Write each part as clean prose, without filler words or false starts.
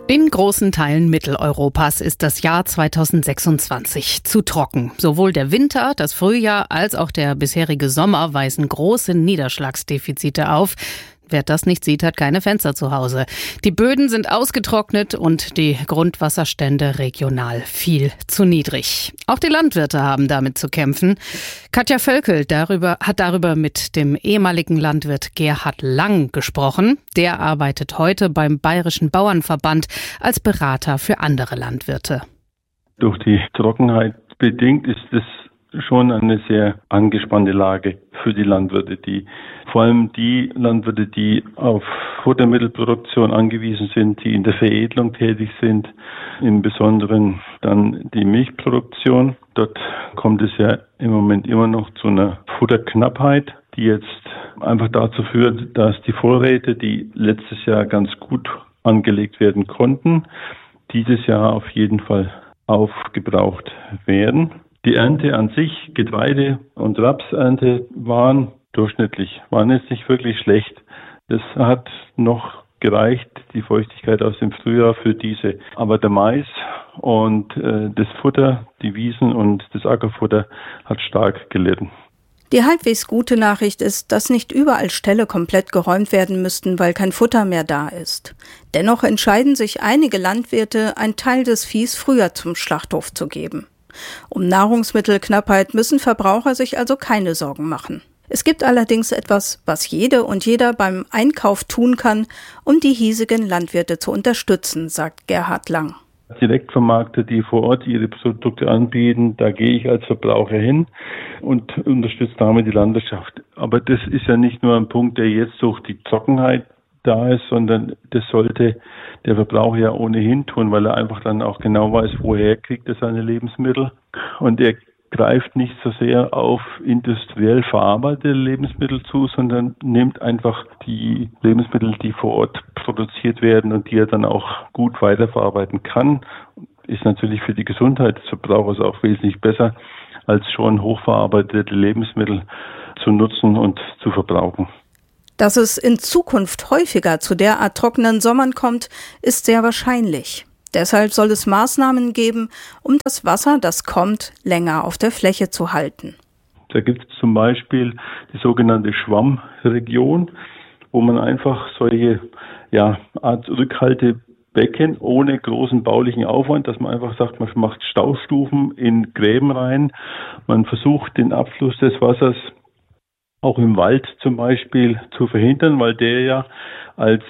In großen Teilen Mitteleuropas ist das Jahr 2026 zu trocken. Sowohl der Winter, das Frühjahr als auch der bisherige Sommer weisen große Niederschlagsdefizite auf. Wer das nicht sieht, hat keine Fenster zu Hause. Die Böden sind ausgetrocknet und die Grundwasserstände regional viel zu niedrig. Auch die Landwirte haben damit zu kämpfen. Katja Völkel hat darüber mit dem ehemaligen Landwirt Gerhard Lang gesprochen. Der arbeitet heute beim Bayerischen Bauernverband als Berater für andere Landwirte. Durch die Trockenheit bedingt ist es schon eine sehr angespannte Lage für die Landwirte, vor allem die Landwirte, die auf Futtermittelproduktion angewiesen sind, die in der Veredelung tätig sind, im Besonderen dann die Milchproduktion. Dort kommt es ja im Moment immer noch zu einer Futterknappheit, die jetzt einfach dazu führt, dass die Vorräte, die letztes Jahr ganz gut angelegt werden konnten, dieses Jahr auf jeden Fall aufgebraucht werden. Die Ernte an sich, Getreide- und Rapsernte, waren durchschnittlich, waren jetzt nicht wirklich schlecht. Das hat noch gereicht, die Feuchtigkeit aus dem Frühjahr für diese. Aber der Mais und das Futter, die Wiesen und das Ackerfutter hat stark gelitten. Die halbwegs gute Nachricht ist, dass nicht überall Ställe komplett geräumt werden müssten, weil kein Futter mehr da ist. Dennoch entscheiden sich einige Landwirte, einen Teil des Viehs früher zum Schlachthof zu geben. Um Nahrungsmittelknappheit müssen Verbraucher sich also keine Sorgen machen. Es gibt allerdings etwas, was jede und jeder beim Einkauf tun kann, um die hiesigen Landwirte zu unterstützen, sagt Gerhard Lang. Direktvermarkter, die vor Ort ihre Produkte anbieten, da gehe ich als Verbraucher hin und unterstütze damit die Landwirtschaft. Aber das ist ja nicht nur ein Punkt, der jetzt durch die Trockenheit da ist, sondern das sollte der Verbraucher ja ohnehin tun, weil er einfach dann auch genau weiß, woher kriegt er seine Lebensmittel. Und er greift nicht so sehr auf industriell verarbeitete Lebensmittel zu, sondern nimmt einfach die Lebensmittel, die vor Ort produziert werden und die er dann auch gut weiterverarbeiten kann. Ist natürlich für die Gesundheit des Verbrauchers auch wesentlich besser, als schon hochverarbeitete Lebensmittel zu nutzen und zu verbrauchen. Dass es in Zukunft häufiger zu derart trockenen Sommern kommt, ist sehr wahrscheinlich. Deshalb soll es Maßnahmen geben, um das Wasser, das kommt, länger auf der Fläche zu halten. Da gibt es zum Beispiel die sogenannte Schwammregion, wo man einfach solche Art Rückhaltebecken ohne großen baulichen Aufwand, dass man einfach sagt, man macht Staustufen in Gräben rein, man versucht den Abfluss des Wassers auch im Wald zum Beispiel zu verhindern, weil der ja als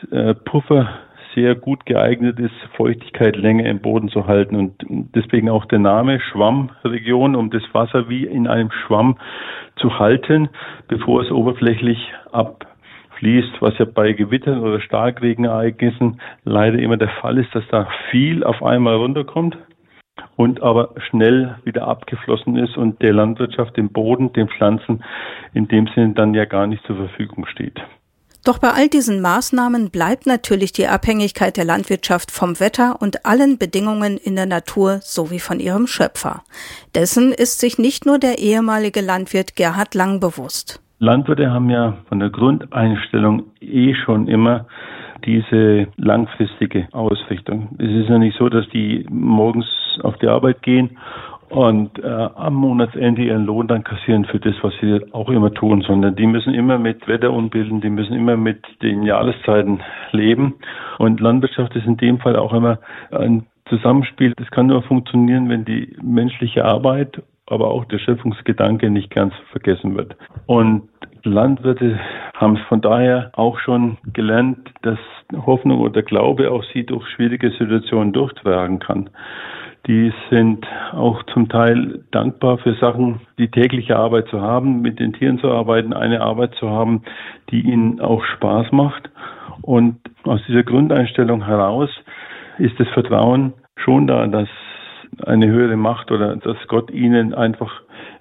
Puffer sehr gut geeignet ist, Feuchtigkeit länger im Boden zu halten. Und deswegen auch der Name Schwammregion, um das Wasser wie in einem Schwamm zu halten, bevor es oberflächlich abfließt, was ja bei Gewittern oder Starkregenereignissen leider immer der Fall ist, dass da viel auf einmal runterkommt und aber schnell wieder abgeflossen ist und der Landwirtschaft, dem Boden, den Pflanzen in dem Sinne dann ja gar nicht zur Verfügung steht. Doch bei all diesen Maßnahmen bleibt natürlich die Abhängigkeit der Landwirtschaft vom Wetter und allen Bedingungen in der Natur sowie von ihrem Schöpfer. Dessen ist sich nicht nur der ehemalige Landwirt Gerhard Lang bewusst. Landwirte haben ja von der Grundeinstellung schon immer diese langfristige Ausrichtung. Es ist ja nicht so, dass die morgens auf die Arbeit gehen und am Monatsende ihren Lohn dann kassieren für das, was sie auch immer tun, sondern die müssen immer mit Wetterunbilden, die müssen immer mit den Jahreszeiten leben. Und Landwirtschaft ist in dem Fall auch immer ein Zusammenspiel. Das kann nur funktionieren, wenn die menschliche Arbeit, aber auch der Schöpfungsgedanke nicht ganz vergessen wird. Und Landwirte haben es von daher auch schon gelernt, dass Hoffnung oder Glaube auch sie durch schwierige Situationen durchtragen kann. Die sind auch zum Teil dankbar für Sachen, die tägliche Arbeit zu haben, mit den Tieren zu arbeiten, eine Arbeit zu haben, die ihnen auch Spaß macht. Und aus dieser Grundeinstellung heraus ist das Vertrauen schon da, dass eine höhere Macht oder dass Gott ihnen einfach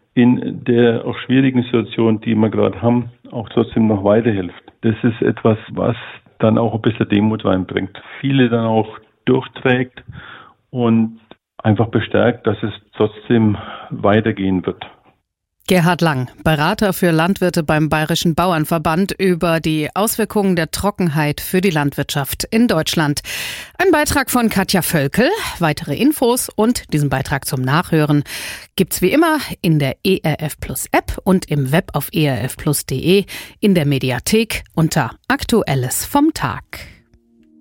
in der auch schwierigen Situation, die wir gerade haben, auch trotzdem noch weiterhilft. Das ist etwas, was dann auch ein bisschen Demut reinbringt. Viele dann auch durchträgt und einfach bestärkt, dass es trotzdem weitergehen wird. Gerhard Lang, Berater für Landwirte beim Bayerischen Bauernverband, über die Auswirkungen der Trockenheit für die Landwirtschaft in Deutschland. Ein Beitrag von Katja Völkel. Weitere Infos und diesen Beitrag zum Nachhören gibt's wie immer in der ERF Plus App und im Web auf erfplus.de, in der Mediathek unter Aktuelles vom Tag.